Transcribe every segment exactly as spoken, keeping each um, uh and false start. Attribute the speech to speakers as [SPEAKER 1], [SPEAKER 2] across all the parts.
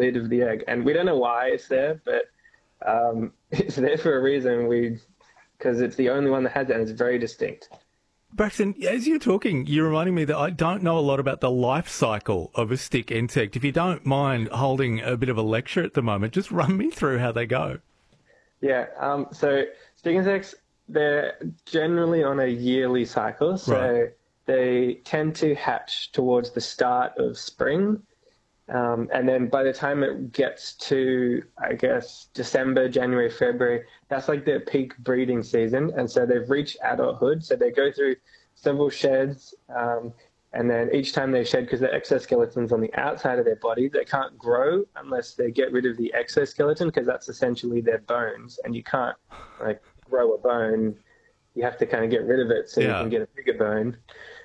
[SPEAKER 1] lid of the egg. And we don't know why it's there, but um, it's there for a reason. We because it's the only one that has it, and it's very distinct.
[SPEAKER 2] Braxton, as you're talking, you're reminding me that I don't know a lot about the life cycle of a stick insect. If you don't mind holding a bit of a lecture at the moment, just run me through how they go.
[SPEAKER 1] Yeah, um, so stick insects, they're generally on a yearly cycle. So right. They tend to hatch towards the start of spring. Um, and then by the time it gets to, I guess, December, January, February, that's like their peak breeding season. And so they've reached adulthood. So they go through several sheds. Um, and then each time they shed, because the exoskeleton's on the outside of their body, they can't grow unless they get rid of the exoskeleton, because that's essentially their bones. And you can't like grow a bone. You have to kind of get rid of it so yeah. you can get a bigger bone.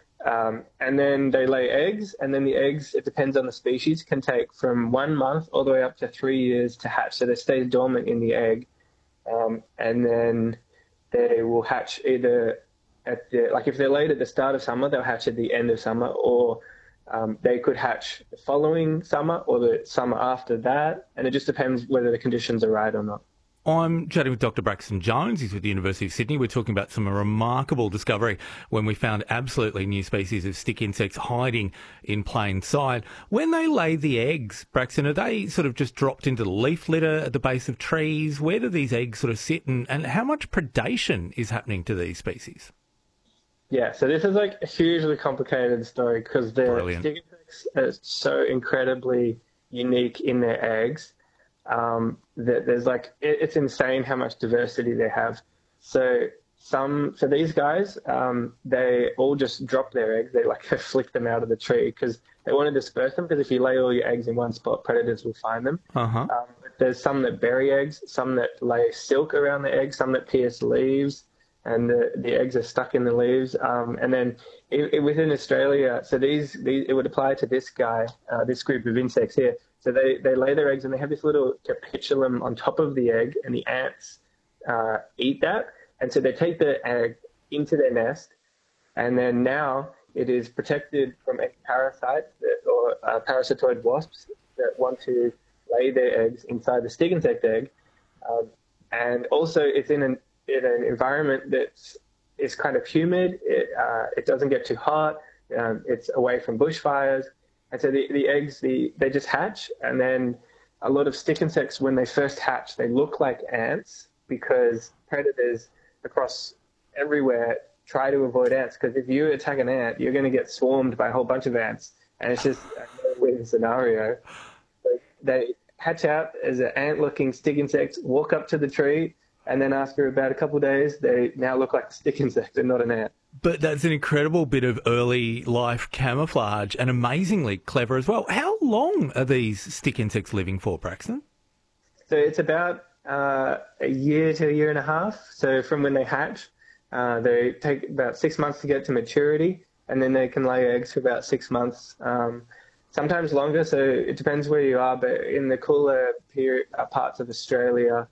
[SPEAKER 1] Um, and then they lay eggs, and then the eggs, it depends on the species, can take from one month all the way up to three years to hatch. So they stay dormant in the egg, um, and then they will hatch either at the, like if they're laid at the start of summer, they'll hatch at the end of summer, or um, they could hatch the following summer or the summer after that, and it just depends whether the conditions are right or not.
[SPEAKER 2] I'm chatting with Doctor Braxton Jones. He's with the University of Sydney. We're talking about some remarkable discovery when we found absolutely new species of stick insects hiding in plain sight. When they lay the eggs, Braxton, are they sort of just dropped into the leaf litter at the base of trees? Where do these eggs sort of sit, and, and how much predation is happening to these species?
[SPEAKER 1] Yeah, so this is like a hugely complicated story because the stick insects are so incredibly unique in their eggs. Um, that there's like, it, it's insane how much diversity they have. So some, for these guys, um, they all just drop their eggs. They like flick them out of the tree because they want to disperse them, because if you lay all your eggs in one spot, predators will find them.
[SPEAKER 2] Uh-huh.
[SPEAKER 1] Um, there's some that bury eggs, some that lay silk around the eggs, some that pierce leaves, and the, the eggs are stuck in the leaves. Um, and then it, it, within Australia, so these, these, it would apply to this guy, uh, this group of insects here. So they, they lay their eggs, and they have this little capitulum on top of the egg, and the ants uh, eat that. And so they take the egg into their nest, and then now it is protected from any parasites that, or uh, parasitoid wasps that want to lay their eggs inside the stick insect egg. Um, and also it's in an, in an environment that's is kind of humid. It, uh, it doesn't get too hot. Um, it's away from bushfires. And so the, the eggs, the, they just hatch, and then a lot of stick insects, when they first hatch, they look like ants because predators across everywhere try to avoid ants, because if you attack an ant, you're going to get swarmed by a whole bunch of ants, and it's just a weird scenario. So they hatch out as an ant-looking stick insect, walk up to the tree, and then after about a couple of days, they now look like a stick insect and not an ant.
[SPEAKER 2] But that's an incredible bit of early life camouflage, and amazingly clever as well. How long are these stick insects living for, Braxton?
[SPEAKER 1] So it's about uh, a year to a year and a half. So from when they hatch, uh, they take about six months to get to maturity, and then they can lay eggs for about six months, um, sometimes longer. So it depends where you are. But in the cooler period, uh, parts of Australia,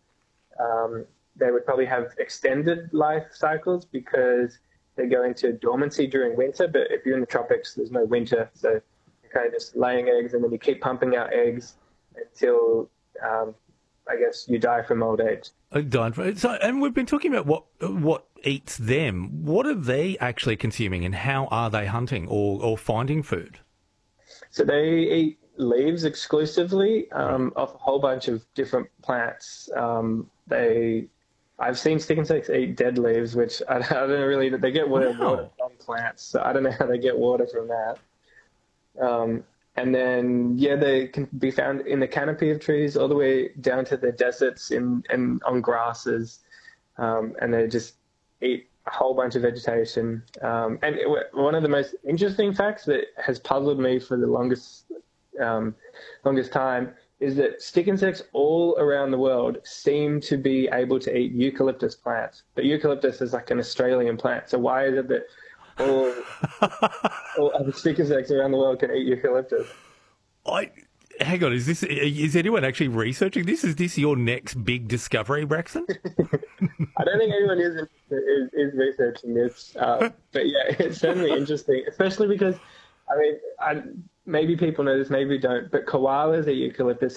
[SPEAKER 1] um, they would probably have extended life cycles because they go into dormancy during winter. But if you're in the tropics, there's no winter. So you're kind of just laying eggs, and then you keep pumping out eggs until, um, I guess, you die from old age.
[SPEAKER 2] So, and we've been talking about what what eats them. What are they actually consuming, and how are they hunting or, or finding food?
[SPEAKER 1] So they eat leaves exclusively um, off a whole bunch of different plants. Um, they... I've seen stick insects eat dead leaves, which I, I don't really, they get water,
[SPEAKER 2] wow.
[SPEAKER 1] water from plants, so I don't know how they get water from that. Um, and then, yeah, they can be found in the canopy of trees all the way down to the deserts in, and on grasses, um, and they just eat a whole bunch of vegetation. Um, and it, one of the most interesting facts that has puzzled me for the longest, um, longest time is that stick insects all around the world seem to be able to eat eucalyptus plants. But eucalyptus is like an Australian plant. So why is it that all, all other stick insects around the world can eat eucalyptus?
[SPEAKER 2] I hang on. Is this is anyone actually researching this? Is this your next big discovery, Braxton?
[SPEAKER 1] I don't think anyone is is, is researching this. Uh, but yeah, it's certainly interesting, especially because, I mean, I, maybe people know this, maybe don't, but koalas eat eucalyptus,